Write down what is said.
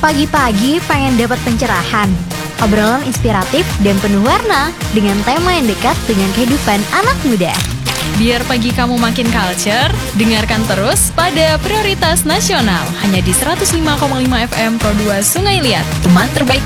Pagi-pagi pengen dapat pencerahan, obrolan inspiratif dan penuh warna dengan tema yang dekat dengan kehidupan anak muda. Biar pagi kamu makin culture, dengarkan terus pada Prioritas Nasional hanya di 105,5 FM Pro 2 Sungai Liat, teman terbaik